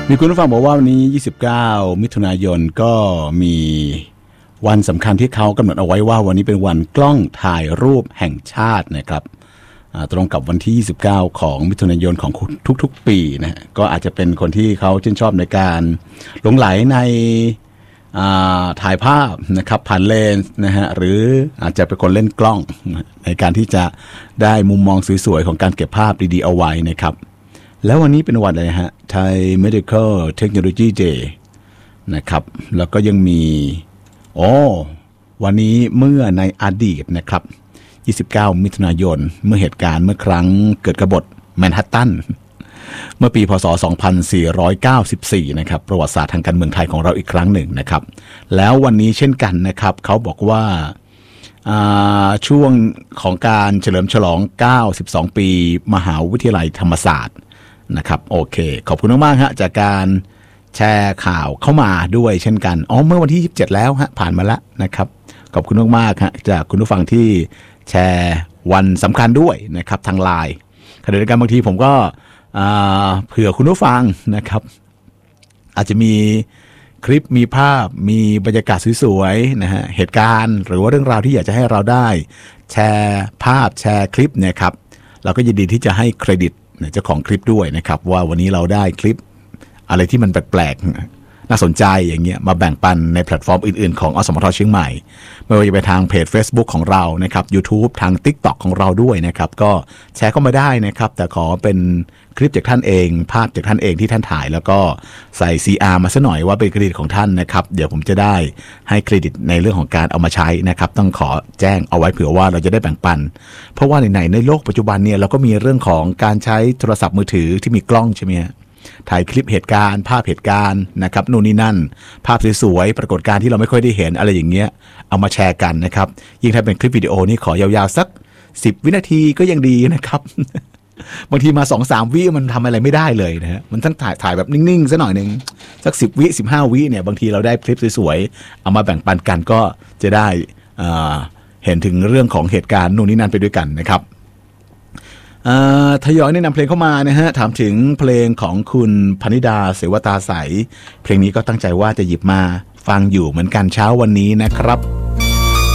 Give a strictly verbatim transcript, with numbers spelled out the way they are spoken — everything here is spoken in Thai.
มีคุณผู้ฟังบอกว่าวันนี้ยี่สิบเก้ามิถุนายนก็มีวันสำคัญที่เขากำหนดเอาไว้ว่าวันนี้เป็นวันกล้องถ่ายรูปแห่งชาตินะครับตรงกับวันที่ยี่สิบเก้าของมิถุนายนของทุกๆปีนะก็อาจจะเป็นคนที่เขาชื่นชอบในการหลงไหลในถ่ายภาพนะครับผ่านเลนส์นะฮะหรืออาจจะเป็นคนเล่นกล้องในการที่จะได้มุมมองสวยๆของการเก็บภาพดีๆเอาไว้นะครับแล้ววันนี้เป็นวันอะไรฮะ Thai Medical Technology Day นะครับแล้วก็ยังมีโอ้วันนี้เมื่อในอดีตนะครับยี่สิบเก้ามิถุนายนเมื่อเหตุการณ์เมื่อครั้งเกิดกบฏแมนฮัตตันเมื่อปีพ.ศ. สองพันสี่ร้อยเก้าสิบสี่นะครับประวัติศาสตร์ทางการเมืองไทยของเราอีกครั้งหนึ่งนะครับแล้ววันนี้เช่นกันนะครับเขาบอกว่าช่วงของการเฉลิมฉลองเก้าสิบสองปีมหาวิทยาลัยธรรมศาสตร์นะครับโอเคขอบคุณมากๆฮะจากการแชร์ข่าวเข้ามาด้วยเช่นกันอ๋อเมื่อวันที่ยี่สิบเจ็ดแล้วฮะผ่านมาแล้วนะครับขอบคุณมากๆฮะจากคุณผู้ฟังที่แชร์วันสำคัญด้วยนะครับทางไลน์ขณะเดียวกันบางทีผมก็เผื่อคุณผู้ฟังนะครับอาจจะมีคลิปมีภาพมีบรรยากาศสวยๆนะฮะเหตุการณ์หรือว่าเรื่องราวที่อยากจะให้เราได้แชร์ภาพแชร์คลิปเนี่ยครับเราก็ยินดีที่จะให้เครดิตเจ้าของคลิปด้วยนะครับว่าวันนี้เราได้คลิปอะไรที่มันแปลกๆน่าสนใจอย่างเงี้ยมาแบ่งปันในแพลตฟอร์มอื่นๆของอสมทเชียงใหม่ไม่ว่าจะไปทางเพจ Facebook ของเรานะครับ YouTube ทาง TikTok ของเราด้วยนะครับก็แชร์เข้ามาได้นะครับแต่ขอเป็นคลิปจากท่านเองภาพจากท่านเองที่ท่านถ่ายแล้วก็ใส่ ซี อาร์ มาซะหน่อยว่าเป็นเครดิตของท่านนะครับเดี๋ยวผมจะได้ให้เครดิตในเรื่องของการเอามาใช้นะครับต้องขอแจ้งเอาไว้เผื่อว่าเราจะได้แบ่งปันเพราะว่าในในโลกปัจจุบันเนี่ยเราก็มีเรื่องของการใช้โทรศัพท์มือถือที่มีกล้องใช่ไหมฮะถ่ายคลิปเหตุการณ์ภาพเหตุการณ์นะครับนู่นนี่นั่นภาพสวยๆปรากฏการณ์ที่เราไม่ค่อยได้เห็นอะไรอย่างเงี้ยเอามาแชร์กันนะครับยิ่งถ้าเป็นคลิปวิดีโอนี่ขอยาวๆสักสิบวินาทีก็ยังดีนะครับ บางทีมา สองถึงสาม วิมันทำอะไรไม่ได้เลยนะฮะมันต้องถ่ายถ่ายแบบนิ่งๆซะหน่อยนึงสักสิบวิสิบห้าวิเนี่ยบางทีเราได้คลิปสวยๆเอามาแบ่งปันกันก็จะได้อ่าเห็นถึงเรื่องของเหตุการณ์นู่นนี่นั่นไปด้วยกันนะครับทยอยแนะนำเพลงเข้ามานะฮะถามถึงเพลงของคุณพนิดาเสวตาใสเพลงนี้ก็ตั้งใจว่าจะหยิบมาฟังอยู่เหมือนกันเช้าวันนี้นะครับ